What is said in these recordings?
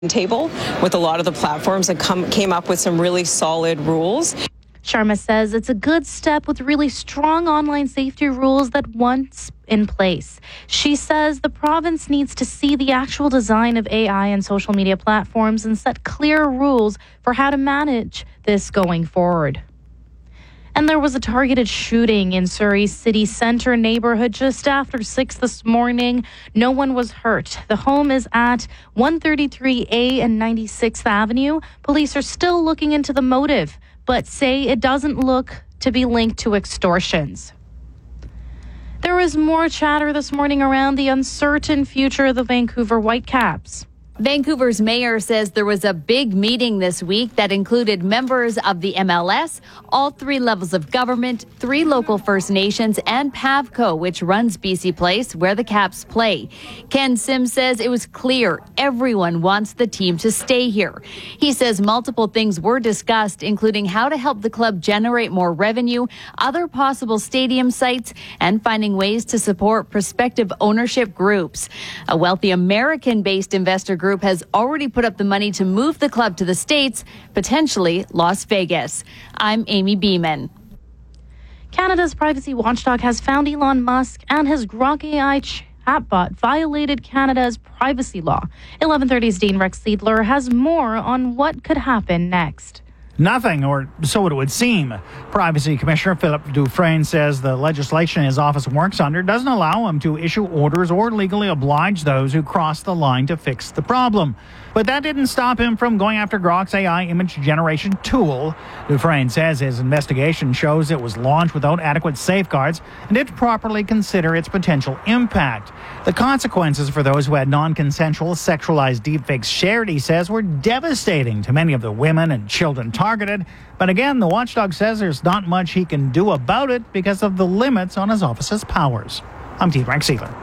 table with a lot of the platforms and came up with some really solid rules. Sharma says it's a good step with really strong online safety rules that once in place. She says the province needs to see the actual design of AI and social media platforms and set clear rules for how to manage this going forward. And there was a targeted shooting in Surrey's city centre neighbourhood just after 6 this morning. No one was hurt. The home is at 133A and 96th Avenue. Police are still looking into the motive, but say it doesn't look to be linked to extortions. There is more chatter this morning around the uncertain future of the Vancouver Whitecaps. Vancouver's mayor says there was a big meeting this week that included members of the MLS, all 3 levels of government, 3 local First Nations, and PAVCO, which runs BC Place, where the Caps play. Ken Sims says it was clear everyone wants the team to stay here. He says multiple things were discussed, including how to help the club generate more revenue, other possible stadium sites, and finding ways to support prospective ownership groups. A wealthy American-based investor group has already put up the money to move the club to the States, potentially Las Vegas. I'm Amy Beeman. Canada's privacy watchdog has found Elon Musk and his Grok AI chatbot violated Canada's privacy law. 1130's Dean Rex Seidler has more on what could happen next. Nothing, or so it would seem. Privacy Commissioner Philip Dufresne says the legislation his office works under doesn't allow him to issue orders or legally oblige those who cross the line to fix the problem. But that didn't stop him from going after Grok's AI image generation tool. Dufresne says his investigation shows it was launched without adequate safeguards and didn't properly consider its potential impact. The consequences for those who had non-consensual sexualized deepfakes shared, he says, were devastating to many of the women and children targeted. But again, the watchdog says there's not much he can do about it because of the limits on his office's powers. I'm Dean Rex Seidler.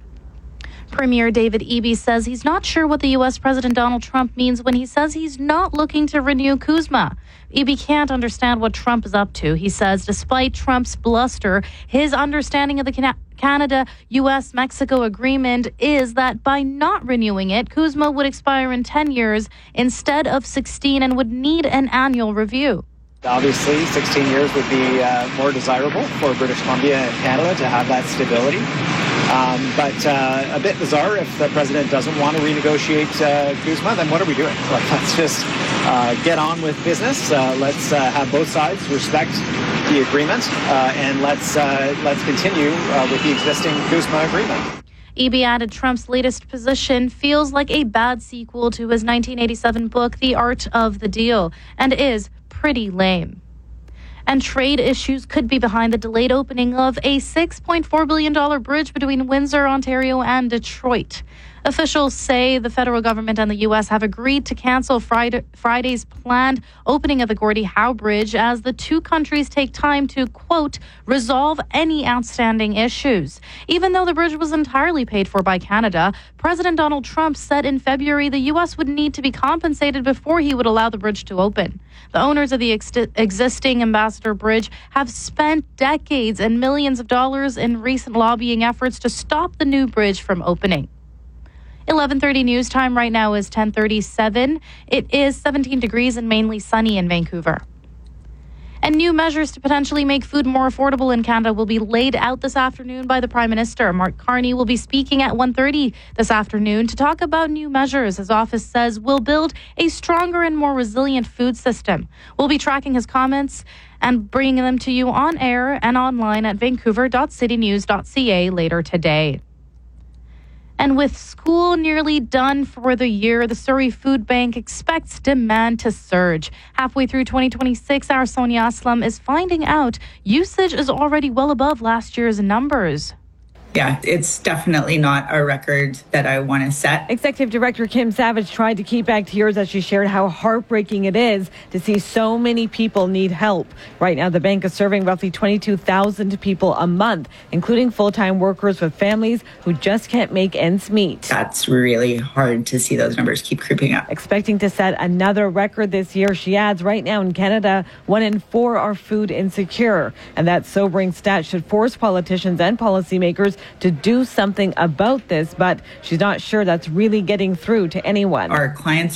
Premier David Eby says he's not sure what the U.S. President Donald Trump means when he says he's not looking to renew CUSMA. Eby can't understand what Trump is up to. He says despite Trump's bluster, his understanding of the Canada-U.S.-Mexico agreement is that by not renewing it, CUSMA would expire in 10 years instead of 16 and would need an annual review. Obviously, 16 years would be more desirable for British Columbia and Canada to have that stability. But a bit bizarre if the president doesn't want to renegotiate CUSMA, then what are we doing? Let's just get on with business. Let's have both sides respect the agreement, and let's continue with the existing CUSMA agreement. Eby added Trump's latest position feels like a bad sequel to his 1987 book, The Art of the Deal, and is pretty lame. And trade issues could be behind the delayed opening of a $6.4 billion bridge between Windsor, Ontario and Detroit. Officials say the federal government and the U.S. have agreed to cancel Friday's planned opening of the Gordie Howe Bridge as the two countries take time to, quote, resolve any outstanding issues. Even though the bridge was entirely paid for by Canada, President Donald Trump said in February the U.S. would need to be compensated before he would allow the bridge to open. The owners of the existing Ambassador Bridge have spent decades and millions of dollars in recent lobbying efforts to stop the new bridge from opening. 11:30 news time right now is 10:37. It is 17 degrees and mainly sunny in Vancouver. And new measures to potentially make food more affordable in Canada will be laid out this afternoon by the Prime Minister. Mark Carney will be speaking at 1:30 this afternoon to talk about new measures his office says will build a stronger and more resilient food system. We'll be tracking his comments and bringing them to you on air and online at vancouver.citynews.ca later today. And with school nearly done for the year, the Surrey Food Bank expects demand to surge. Halfway through 2026, our Sonia Aslam is finding out usage is already well above last year's numbers. Yeah, it's definitely not a record that I want to set. Executive Director Kim Savage tried to keep back tears as she shared how heartbreaking it is to see so many people need help. Right now, the bank is serving roughly 22,000 people a month, including full-time workers with families who just can't make ends meet. That's really hard to see those numbers keep creeping up. Expecting to set another record this year, she adds, right now in Canada, 1 in 4 are food insecure. And that sobering stat should force politicians and policymakers to do something about this, but she's not sure that's really getting through to anyone. Our clients